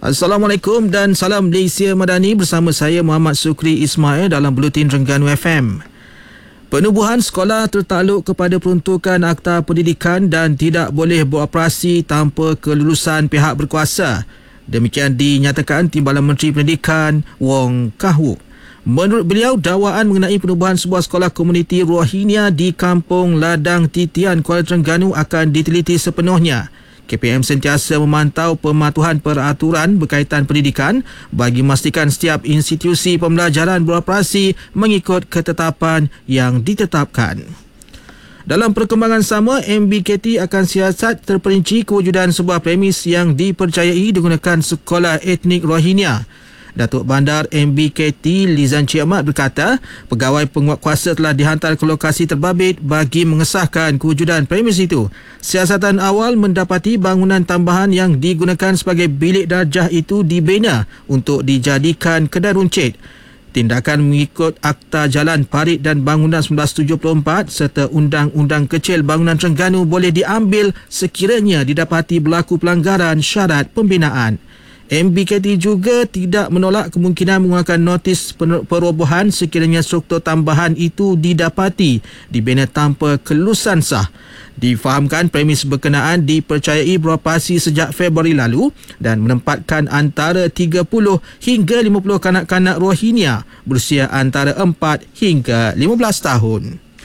Assalamualaikum dan salam Malaysia Madani, bersama saya Muhammad Sukri Ismail dalam Buletin Terengganu FM. Penubuhan sekolah tertakluk kepada peruntukan Akta Pendidikan dan tidak boleh beroperasi tanpa kelulusan pihak berkuasa. Demikian dinyatakan Timbalan Menteri Pendidikan Wong Kah Wook. Menurut beliau, dakwaan mengenai penubuhan sebuah sekolah komuniti Rohingya di Kampung Ladang Titian, Kuala Terengganu akan diteliti sepenuhnya. KPM sentiasa memantau pematuhan peraturan berkaitan pendidikan bagi memastikan setiap institusi pembelajaran beroperasi mengikut ketetapan yang ditetapkan. Dalam perkembangan sama, MBKT akan siasat terperinci kewujudan sebuah premis yang dipercayai digunakan sekolah etnik Rohingya. Datuk Bandar MBKT Lizan Cik Ahmad berkata, pegawai penguatkuasa telah dihantar ke lokasi terbabit bagi mengesahkan kewujudan premis itu. Siasatan awal mendapati bangunan tambahan yang digunakan sebagai bilik darjah itu dibina untuk dijadikan kedai runcit. Tindakan mengikut Akta Jalan Parit dan Bangunan 1974 serta Undang-Undang Kecil Bangunan Terengganu boleh diambil sekiranya didapati berlaku pelanggaran syarat pembinaan. MBKT juga tidak menolak kemungkinan mengeluarkan notis perobohan sekiranya struktur tambahan itu didapati dibina tanpa kelulusan sah. Difahamkan premis berkenaan dipercayai beroperasi sejak Februari lalu dan menempatkan antara 30 hingga 50 kanak-kanak Rohingya berusia antara 4 hingga 15 tahun.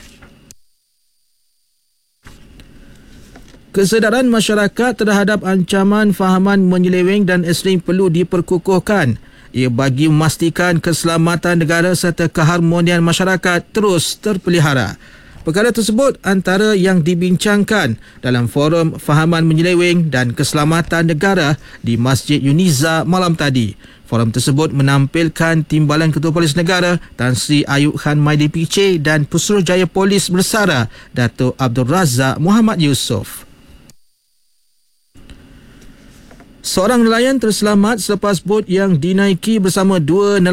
Kesedaran masyarakat terhadap ancaman fahaman menyeleweng dan ekstrim perlu diperkukuhkan. Ia bagi memastikan keselamatan negara serta keharmonian masyarakat terus terpelihara. Perkara tersebut antara yang dibincangkan dalam Forum Fahaman Menyeleweng dan Keselamatan Negara di Masjid Uniza malam tadi. Forum tersebut menampilkan Timbalan Ketua Polis Negara Tan Sri Ayub Khan Maidi PC dan Pesuruhjaya Polis Bersara Datuk Abdul Razak Muhammad Yusof. Seorang nelayan terselamat selepas bot yang dinaiki bersama dua nelayan